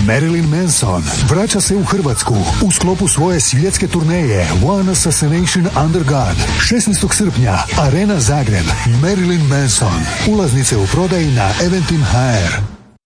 Marilyn Manson vraća se u Hrvatsku u sklopu svoje svjetske turneje One Assassination Under God. 16. srpnja, Arena Zagreb. Marilyn Manson. Ulaznice u prodaji na Eventim.hr.